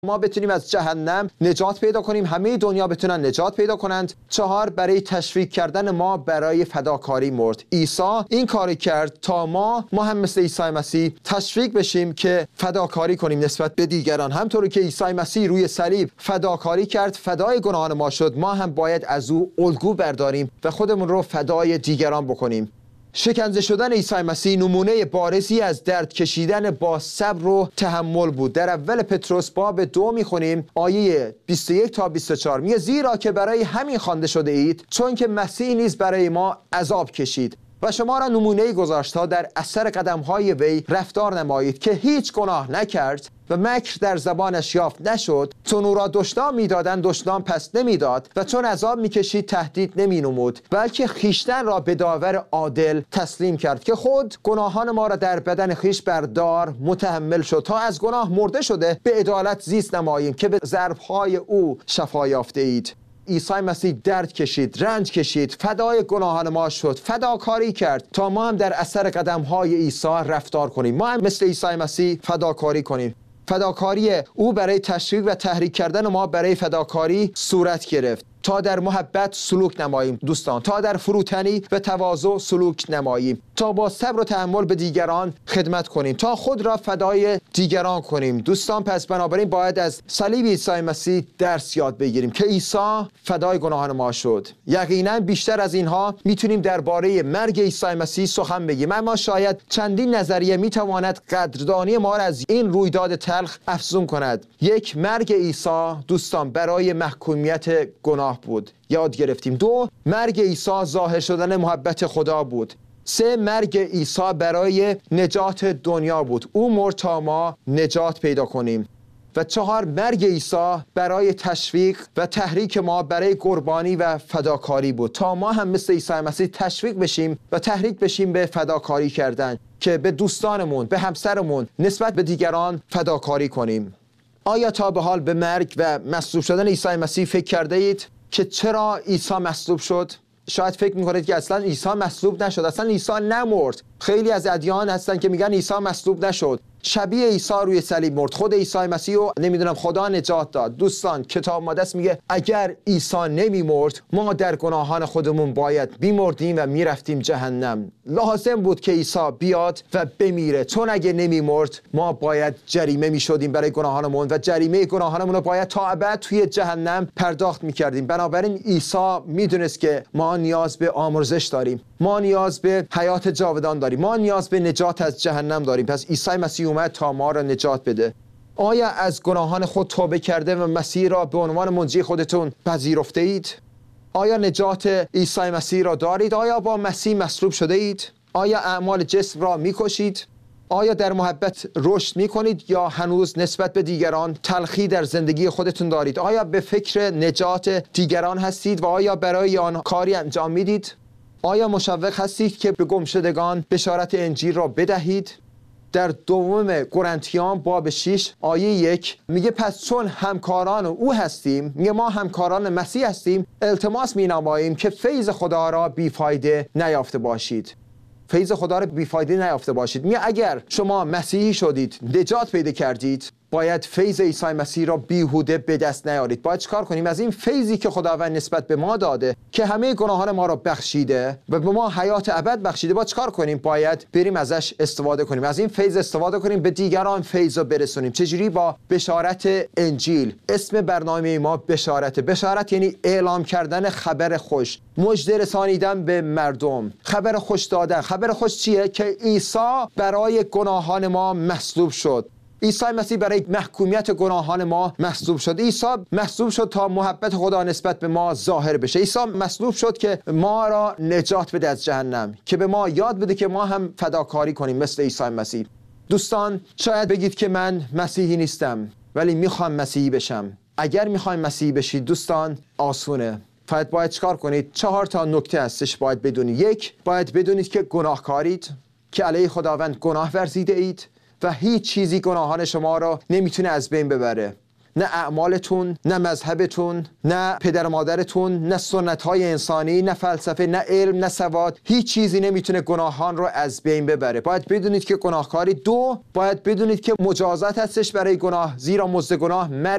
ما بتونیم از جهنم نجات پیدا کنیم، همه دنیا بتونن نجات پیدا کنند. 4 برای تشویق کردن ما برای فداکاری مرد. عیسی این کاری کرد تا ما هم مثل عیسی مسیح تشویق بشیم که فداکاری کنیم نسبت به دیگران. همطوری که عیسی مسیح روی صلیب فداکاری کرد، فدای گناهان ما شد، ما هم باید از او الگو برداریم و خودمون رو فدای دیگران بکنیم. شکنجه شدن عیسی مسیح نمونه بارزی از درد کشیدن با صبر و تحمل بود. در اول پتروس باب 2 میخونیم آیه 21 تا 24 میگه زیرا که برای همین خوانده شده اید چون که مسیح نیز برای ما عذاب کشید و شما را نمونه گذاشت تا در اثر قدم‌های وی رفتار نمایید که هیچ گناه نکرد و مکر در زبانش یافت نشد. چون او را دشنام می‌دادند دشنام پس نمی‌داد و چون عذاب می‌کشید تهدید نمی‌نمود، بلکه خیشتن را به داور عادل تسلیم کرد که خود گناهان ما را در بدن خیش بردار متحمل شد تا از گناه مرده شده به عدالت زیست نماییم که به ضرب‌های او شفا یافته اید. عیسی مسیح درد کشید، رنج کشید، فدای گناهان ما شد، فداکاری کرد تا ما هم در اثر قدم‌های عیسی رفتار کنیم، ما هم مثل عیسی مسیح فداکاری کنیم. فداکاری او برای تشویق و تحریک کردن ما برای فداکاری صورت گرفت تا در محبت سلوک نماییم دوستان، تا در فروتنی و تواضع سلوک نماییم، تا با صبر و تحمل به دیگران خدمت کنیم، تا خود را فدای دیگران کنیم دوستان. پس بنابراین باید از صلیب عیسی مسیح درس یاد بگیریم که عیسی فدای گناهان ما شد. یقینا بیشتر از اینها میتونیم درباره مرگ عیسی مسیح سخن بگیم، اما شاید چندین نظریه میتواند قدردانی ما را از این رویداد تلخ افزون کند. 1. مرگ عیسی دوستان برای محکومیت گناه بود، یاد گرفتیم. 2. مرگ عیسی ظاهر شدن محبت خدا بود. 3. مرگ عیسی برای نجات دنیا بود، او مرد تا ما نجات پیدا کنیم. و 4. مرگ عیسی برای تشویق و تحریک ما برای قربانی و فداکاری بود تا ما هم مثل عیسی مسیح تشویق بشیم و تحریک بشیم به فداکاری کردن، که به دوستانمون، به همسرمون، نسبت به دیگران فداکاری کنیم. آیا تا به حال به مرگ و مصلوب شدن عیسی مسیح فکر کرده اید که چرا عیسی مصلوب شد؟ شاید فکر میکنید که اصلا عیسی مصلوب نشد، اصلا عیسی نمرد. خیلی از ادیان هستن که میگن عیسی مصلوب نشد، شبیه عیسی روی صلیب مرد، خود عیسی مسیح رو نمیدونم خدا نجات داد. دوستان کتاب مقدس میگه اگر عیسی نمیمرد ما در گناهان خودمون باید میمردیم و میرفتیم جهنم. لازم بود که عیسی بیاد و بمیره، چون اگه نمیمرد ما باید جریمه میشدیم برای گناهانمون و جریمه گناهانمون رو باید تا ابد توی جهنم پرداخت میکردیم. بنابراین عیسی میدونست که ما نیاز به آمرزش داریم، ما نیاز به حیات جاودان داریم، ما نیاز به نجات از جهنم داریم. پس عیسی مسیح اومد تا ما را نجات بده. آیا از گناهان خود توبه کرده و مسیح را به عنوان منجی خودتون پذیرفته اید؟ آیا نجات عیسی مسیح را دارید؟ آیا با مسیح مصلوب شده اید؟ آیا اعمال جسم را میکشید؟ آیا در محبت رشد میکنید یا هنوز نسبت به دیگران تلخی در زندگی خودتون دارید؟ آیا به فکر نجات دیگران هستید و آیا برای آن کاری انجام میدید؟ آیا مشوق هستید که به گمشدگان بشارت انجیل را بدهید؟ در 2 قرنتیان باب 6 آیه 1 میگه پس چون همکاران او هستیم، میگه ما همکاران مسیح هستیم، التماس مینماییم که فیض خدا را بیفایده نیافته باشید. فیض خدا را بیفایده نیافته باشید. میگه اگر شما مسیحی شدید، نجات پیدا کردید، باید فیض عیسی مسیح را بیهوده به دست نیارید. باید چیکار کنیم؟ از این فیضی که خداوند نسبت به ما داده که همه گناهان ما را بخشیده و به ما حیات ابد بخشیده، باید چیکار کنیم؟ باید بریم ازش استفاده کنیم، از این فیض استفاده کنیم، به دیگران فیض رو برسونیم. چجوری؟ با بشارت انجیل. اسم برنامه ما بشارته. بشارت یعنی اعلام کردن خبر خوش، مژده رسانیدن به مردم، خبر خوش دادن. خبر خوش چیه؟ که عیسی برای گناهان ما مصلوب شد. عیسی مسیح برای محکومیت گناهان ما مصلوب شد. عیسی مصلوب شد تا محبت خدا نسبت به ما ظاهر بشه. عیسی مصلوب شد که ما را نجات بده از جهنم، که به ما یاد بده که ما هم فداکاری کنیم مثل عیسی مسیح. دوستان شاید بگید که من مسیحی نیستم ولی میخوام مسیحی بشم. اگر میخوایم مسیحی بشید دوستان آسونه. فقط باید چیکار کنید؟ 4 تا نکته هستش باید بدونید. 1. باید بدونید که گناهکارید، که علیه خداوند گناه ورزیده اید و هیچ چیزی گناهان شما را نمیتونه از بین ببره. نه اعمالتون، نه مذهبتون، نه پدر و مادرتون، نه سنت‌های انسانی، نه فلسفه، نه علم، نه سواد. هیچ چیزی نمیتونه گناهان رو از بین ببره. باید بدونید که گناهکاری. 2. باید بدونید که مجازات هستش برای گناه، زیرا مزد گناه مرگ